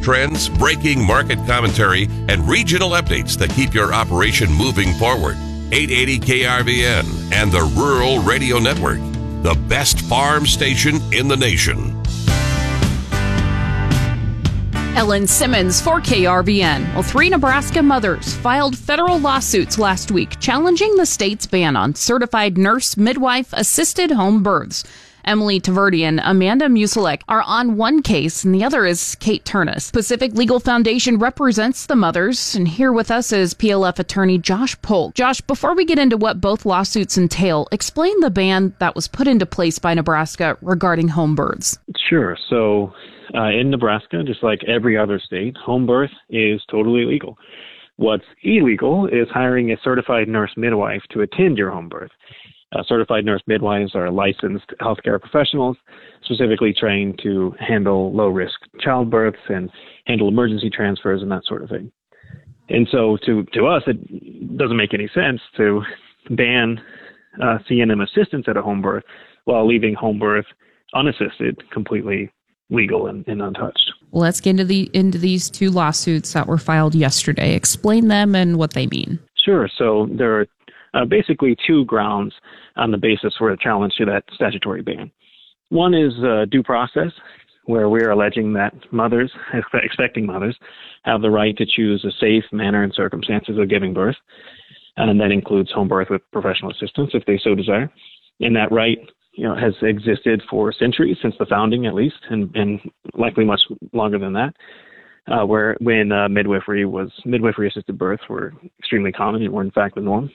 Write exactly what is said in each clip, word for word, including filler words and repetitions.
trends, breaking market commentary, and regional updates that keep your operation moving forward. eight eighty K R V N and the Rural Radio Network, the best farm station in the nation. Ellen Simmons for K R V N. Well, three Nebraska mothers filed federal lawsuits last week challenging the state's ban on certified nurse midwife assisted home births. Emily Taverdi and Amanda Musilek are on one case, and the other is Kate Turnus. Pacific Legal Foundation represents the mothers, and here with us is P L F attorney Josh Polk. Josh, before we get into what both lawsuits entail, explain the ban that was put into place by Nebraska regarding home births. Sure. So uh, in Nebraska, just like every other state, home birth is totally legal. What's illegal is hiring a certified nurse midwife to attend your home birth. Uh, certified nurse midwives are licensed healthcare professionals specifically trained to handle low-risk childbirths and handle emergency transfers and that sort of thing. And so to, to us, it doesn't make any sense to ban uh, C N M assistance at a home birth while leaving home birth unassisted completely legal and, and untouched. Well, let's get into the into these two lawsuits that were filed yesterday. Explain them and what they mean. Sure. So there are uh, basically two grounds on the basis for a challenge to that statutory ban. One is uh, due process, where we're alleging that mothers, expecting mothers, have the right to choose a safe manner and circumstances of giving birth, and that includes home birth with professional assistance if they so desire. And that right, you know, has existed for centuries, since the founding at least, and, and likely much longer than that, uh, where when uh, midwifery was midwifery-assisted births were extremely common and were in fact the norm.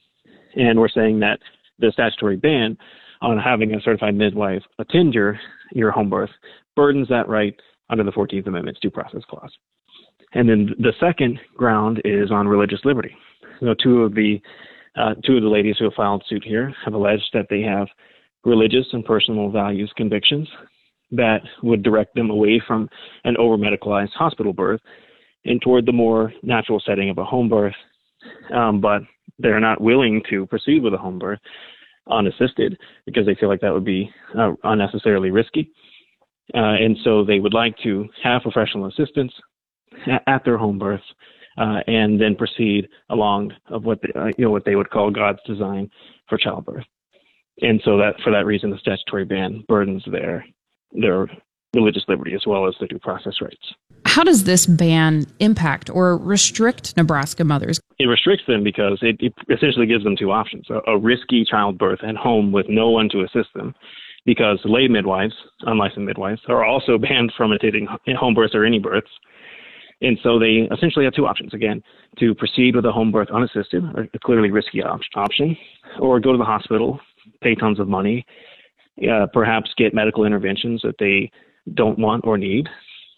And we're saying that the statutory ban on having a certified midwife attend your, your home birth burdens that right under the fourteenth Amendment's Due Process Clause. And then the second ground is on religious liberty. So two of the uh, two of the ladies who have filed suit here have alleged that they have religious and personal values convictions that would direct them away from an over-medicalized hospital birth and toward the more natural setting of a home birth, um, but they're not willing to proceed with a home birth unassisted because they feel like that would be uh, unnecessarily risky. Uh, and so they would like to have professional assistance at their home births uh, and then proceed along of what they, uh, you know what they would call God's design for childbirth. And so that for that reason, the statutory ban burdens their their religious liberty as well as their due process rights. How does this ban impact or restrict Nebraska mothers? It restricts them because it, it essentially gives them two options: a, a risky childbirth at home with no one to assist them, because lay midwives, unlicensed midwives, are also banned from attending home births or any births. And so they essentially have two options, again, to proceed with a home birth unassisted, a clearly risky op- option, or go to the hospital, pay tons of money, uh, perhaps get medical interventions that they don't want or need,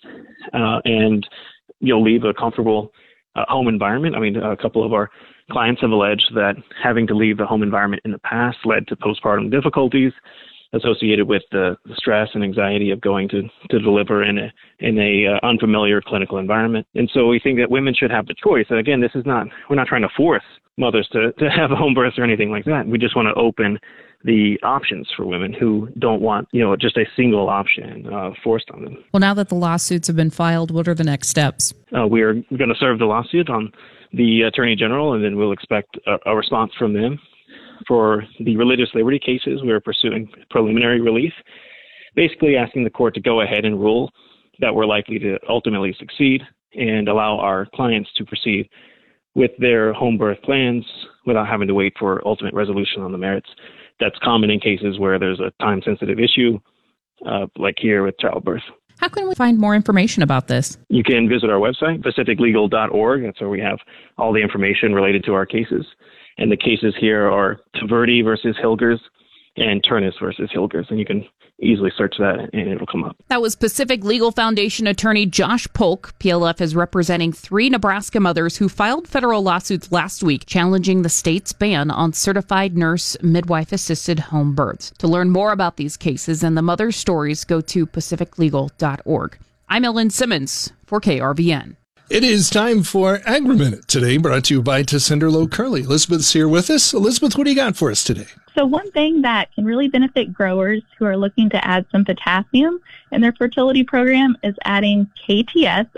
uh, and you'll leave a comfortable uh, home environment. I mean, a couple of our clients have alleged that having to leave the home environment in the past led to postpartum difficulties associated with the stress and anxiety of going to, to deliver in a in a uh, unfamiliar clinical environment. And so we think that women should have the choice. And again, this is not, we're not trying to force mothers to, to have a home birth or anything like that. We just want to open the options for women who don't want, you know, just a single option uh, forced on them. Well, now that the lawsuits have been filed, what are the next steps? Uh, we are going to serve the lawsuit on the Attorney General, and then we'll expect a, a response from them. For the religious liberty cases, we are pursuing preliminary relief, basically asking the court to go ahead and rule that we're likely to ultimately succeed and allow our clients to proceed with their home birth plans without having to wait for ultimate resolution on the merits. That's common in cases where there's a time-sensitive issue, uh, like here with childbirth. How can we find more information about this? You can visit our website, pacific legal dot org. That's where we have all the information related to our cases. And the cases here are Taverdi versus Hilgers and Turnus versus Hilgers. And you can easily search that and it'll come up. That was Pacific Legal Foundation attorney Josh Polk. P L F is representing three Nebraska mothers who filed federal lawsuits last week challenging the state's ban on certified nurse midwife-assisted home births. To learn more about these cases and the mothers' stories, go to pacific legal dot org. I'm Ellen Simmons for K R V N. It is time for Agri-Minute today, brought to you by Tessenderlo Curley. Elizabeth's here with us. Elizabeth, what do you got for us today? So one thing that can really benefit growers who are looking to add some potassium in their fertility program is adding K T S,